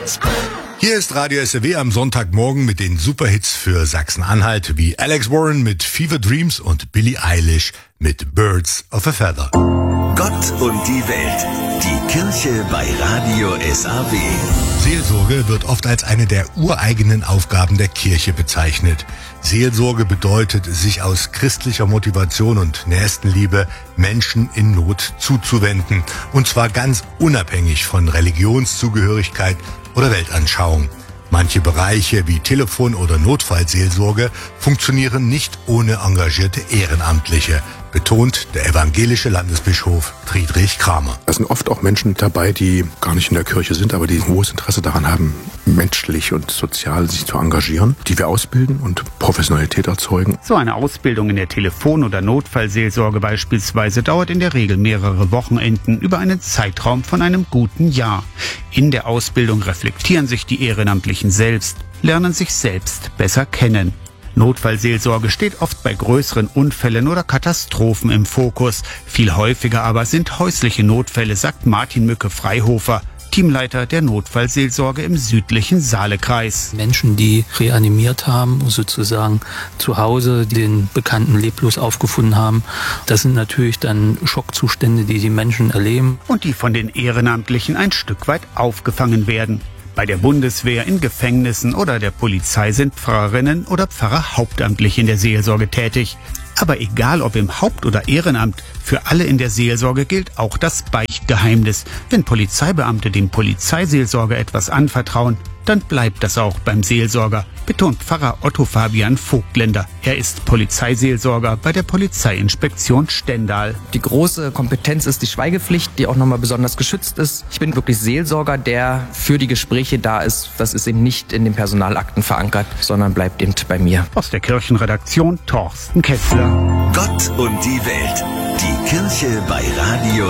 Hier ist Radio SRW am Sonntagmorgen mit den Superhits für Sachsen-Anhalt wie Alex Warren mit Fever Dreams und Billie Eilish mit Birds of a Feather. Gott und die Welt. Die Kirche bei Radio SAW. Seelsorge wird oft als eine der ureigenen Aufgaben der Kirche bezeichnet. Seelsorge bedeutet, sich aus christlicher Motivation und Nächstenliebe Menschen in Not zuzuwenden. Und zwar ganz unabhängig von Religionszugehörigkeit oder Weltanschauung. Manche Bereiche wie Telefon- oder Notfallseelsorge funktionieren nicht ohne engagierte Ehrenamtliche, betont der evangelische Landesbischof Friedrich Kramer. Da sind oft auch Menschen dabei, die gar nicht in der Kirche sind, aber die ein hohes Interesse daran haben, menschlich und sozial sich zu engagieren, die wir ausbilden und Professionalität erzeugen. So eine Ausbildung in der Telefon- oder Notfallseelsorge beispielsweise dauert in der Regel mehrere Wochenenden über einen Zeitraum von einem guten Jahr. In der Ausbildung reflektieren sich die Ehrenamtlichen selbst, lernen sich selbst besser kennen. Notfallseelsorge steht oft bei größeren Unfällen oder Katastrophen im Fokus. Viel häufiger aber sind häusliche Notfälle, sagt Martin Mücke-Freihofer, Teamleiter der Notfallseelsorge im südlichen Saalekreis. Menschen, die reanimiert haben, sozusagen zu Hause den Bekannten leblos aufgefunden haben, das sind natürlich dann Schockzustände, die die Menschen erleben. Und die von den Ehrenamtlichen ein Stück weit aufgefangen werden. Bei der Bundeswehr, in Gefängnissen oder der Polizei sind Pfarrerinnen oder Pfarrer hauptamtlich in der Seelsorge tätig. Aber egal ob im Haupt- oder Ehrenamt, für alle in der Seelsorge gilt auch das Beichtgeheimnis. Wenn Polizeibeamte dem Polizeiseelsorger etwas anvertrauen, dann bleibt das auch beim Seelsorger, betont Pfarrer Otto Fabian Vogtländer. Er ist Polizeiseelsorger bei der Polizeiinspektion Stendal. Die große Kompetenz ist die Schweigepflicht, die auch nochmal besonders geschützt ist. Ich bin wirklich Seelsorger, der für die Gespräche da ist. Das ist eben nicht in den Personalakten verankert, sondern bleibt eben bei mir. Aus der Kirchenredaktion Thorsten Kessler. Gott und die Welt. Die Kirche bei Radio